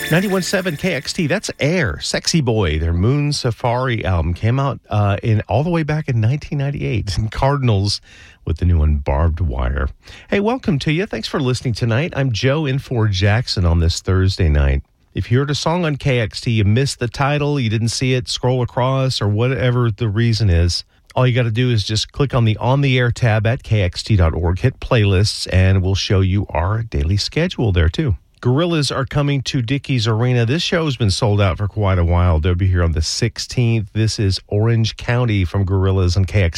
91.7 KXT, that's Air, Sexy Boy. Their Moon Safari album came out in all the way back in 1998. And Cardinals with the new one, Barbed Wire. Hey, welcome to you. Thanks for listening tonight. I'm Joe in for Jackson on this Thursday night. If you heard a song on KXT, you missed the title, you didn't see it, scroll across, or whatever the reason is, all you got to do is just click on the On the Air tab at kxt.org, hit playlists, and we'll show you our daily schedule there too. Gorillaz are coming to Dickies Arena. This show has been sold out for quite a while. They'll be here on the 16th. This is Orange County from Gorillaz on KXT.